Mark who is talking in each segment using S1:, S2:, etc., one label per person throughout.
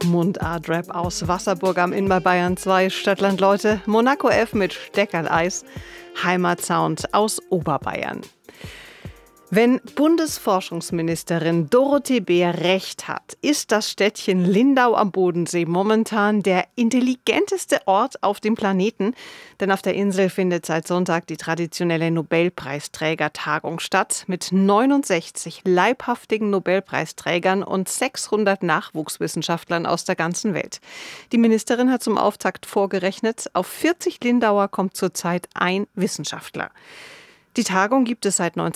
S1: Mundart-Rap aus Wasserburg am Inn bei Bayern 2, Stadtland Leute, Monaco F mit Steckerleis, Heimatsound aus Oberbayern. Wenn Bundesforschungsministerin Dorothee Bär recht hat, ist das Städtchen Lindau am Bodensee momentan der intelligenteste Ort auf dem Planeten. Denn auf der Insel findet seit Sonntag die traditionelle Nobelpreisträgertagung statt mit 69 leibhaftigen Nobelpreisträgern und 600 Nachwuchswissenschaftlern aus der ganzen Welt. Die Ministerin hat zum Auftakt vorgerechnet, auf 40 Lindauer kommt zurzeit ein Wissenschaftler. Die Tagung gibt es seit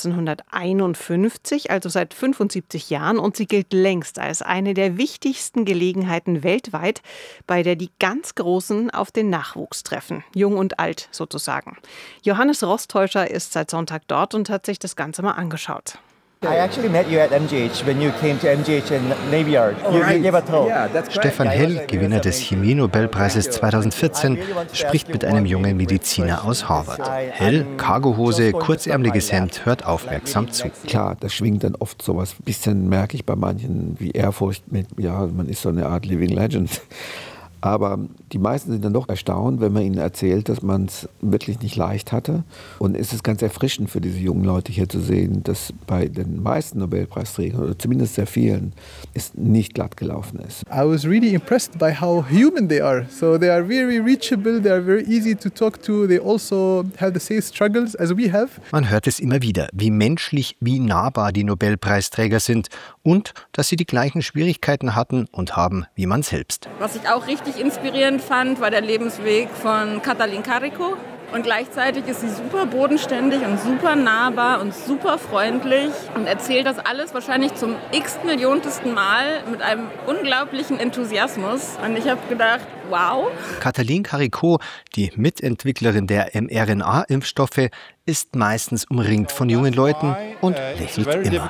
S1: 1951, also seit 75 Jahren, und sie gilt längst als eine der wichtigsten Gelegenheiten weltweit, bei der die ganz Großen auf den Nachwuchs treffen, jung und alt sozusagen. Johannes Rostäuscher ist seit Sonntag dort und hat sich das Ganze mal angeschaut.
S2: I actually met you at MGH when you came to MGH in Navy Yard. You gave a talk.
S3: Stefan Hell, Gewinner des Chemie-Nobelpreises 2014, spricht mit einem jungen Mediziner aus Harvard. Hell, Cargohose, kurzärmeliges Hemd, hört aufmerksam zu.
S4: Klar, das schwingt dann oft sowas. Ein bisschen merke ich bei manchen wie Ehrfurcht mit, ja, man ist so eine Art Living Legend. Aber die meisten sind dann doch erstaunt, wenn man ihnen erzählt, dass man es wirklich nicht leicht hatte. Und es ist ganz erfrischend für diese jungen Leute hier zu sehen, dass bei den meisten Nobelpreisträgern, oder zumindest sehr vielen, es nicht glatt gelaufen ist.
S5: I was really impressed by how human they are. So they are very reachable, they are very easy to talk to. They also have the same struggles as we have.
S3: Man hört es immer wieder, wie menschlich, wie nahbar die Nobelpreisträger sind und dass sie die gleichen Schwierigkeiten hatten und haben wie man selbst.
S6: Was ich auch richtig inspirierend fand, war der Lebensweg von Katalin Karikó. Und gleichzeitig ist sie super bodenständig und super nahbar und super freundlich und erzählt das alles wahrscheinlich zum x-milliontesten Mal mit einem unglaublichen Enthusiasmus. Und ich habe gedacht, wow.
S3: Katalin Karikó, die Mitentwicklerin der mRNA-Impfstoffe, ist meistens umringt von jungen Leuten und lächelt immer.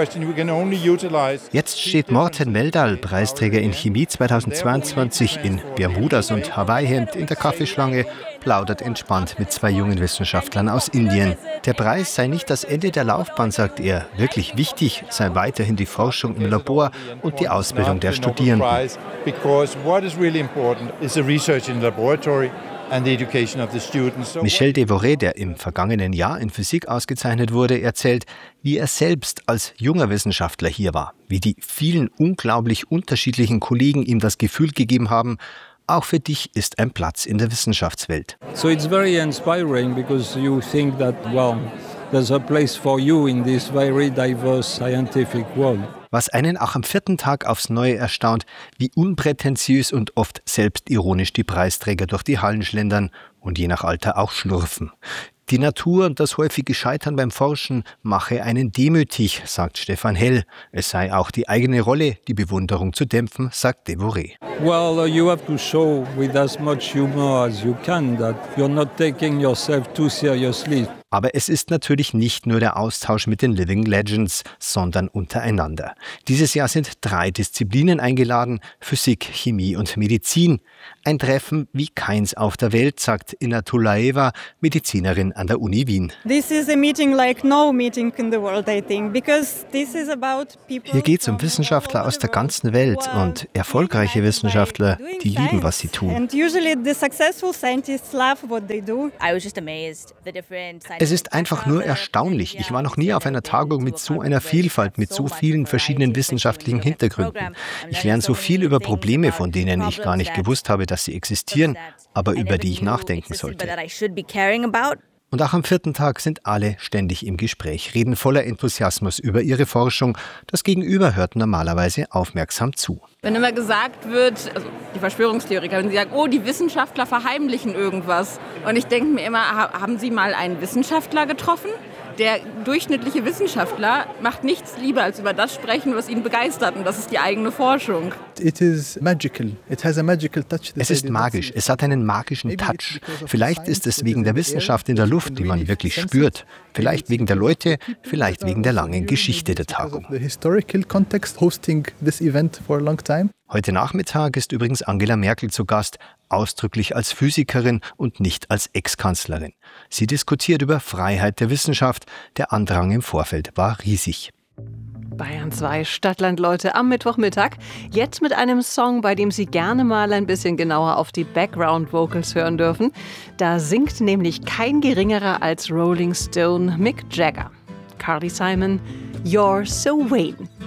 S3: Jetzt steht Morten Meldal, Preisträger in Chemie 2022, in Bermudas und Hawaii-Hemd in der Kaffeeschlange, plaudert entspannt mit zwei jungen Wissenschaftlern aus Indien. Der Preis sei nicht das Ende der Laufbahn, sagt er. Wirklich wichtig sei weiterhin die Forschung im Labor und die Ausbildung der Studierenden. Michel Devoré, der im vergangenen Jahr in Physik ausgezeichnet wurde, erzählt, wie er selbst als junger Wissenschaftler hier war, wie die vielen unglaublich unterschiedlichen Kollegen ihm das Gefühl gegeben haben, auch für dich ist ein Platz in der Wissenschaftswelt.
S7: So it's very inspiring because you think that, well, there's a place for you in this very diverse scientific world.
S3: Was einen auch am 4. Tag aufs Neue erstaunt, wie unprätentiös und oft selbstironisch die Preisträger durch die Hallen schlendern und je nach Alter auch schlurfen. Die Natur und das häufige Scheitern beim Forschen mache einen demütig, sagt Stefan Hell. Es sei auch die eigene Rolle, die Bewunderung zu dämpfen, sagt Devoré.
S7: Well, you have to show with as much humor as you can that you're not taking yourself too seriously.
S3: Aber es ist natürlich nicht nur der Austausch mit den Living Legends, sondern untereinander. Dieses Jahr sind 3 Disziplinen eingeladen: Physik, Chemie und Medizin. Ein Treffen wie keins auf der Welt, sagt Inna Tulaeva, Medizinerin an der Uni Wien. Hier geht es um Wissenschaftler aus der ganzen Welt und erfolgreiche Wissenschaftler, die lieben, was sie tun. Es ist einfach nur erstaunlich. Ich war noch nie auf einer Tagung mit so einer Vielfalt, mit so vielen verschiedenen wissenschaftlichen Hintergründen. Ich lerne so viel über Probleme, von denen ich gar nicht gewusst habe, dass sie existieren, aber über die ich nachdenken sollte. Und auch am 4. Tag sind alle ständig im Gespräch, reden voller Enthusiasmus über ihre Forschung. Das Gegenüber hört normalerweise aufmerksam zu.
S6: Wenn immer gesagt wird, also die Verschwörungstheoretiker, wenn sie sagen, oh, die Wissenschaftler verheimlichen irgendwas. Und ich denke mir immer, haben Sie mal einen Wissenschaftler getroffen? Der durchschnittliche Wissenschaftler macht nichts lieber, als über das sprechen, was ihn begeistert. Und das ist die eigene Forschung.
S5: It is magical. It has a magical touch.
S3: Es ist magisch. Es hat einen magischen Touch. Vielleicht ist es wegen der Wissenschaft in der Luft, die man wirklich spürt. Vielleicht wegen der Leute, vielleicht wegen der langen Geschichte der Tagung. Heute Nachmittag ist übrigens Angela Merkel zu Gast, ausdrücklich als Physikerin und nicht als Ex-Kanzlerin. Sie diskutiert über Freiheit der Wissenschaft. Der Andrang im Vorfeld war riesig.
S1: Bayern 2 Stadtlandleute am Mittwochmittag. Jetzt mit einem Song, bei dem Sie gerne mal ein bisschen genauer auf die Background-Vocals hören dürfen. Da singt nämlich kein geringerer als Rolling Stone Mick Jagger. Carly Simon, You're So Vain.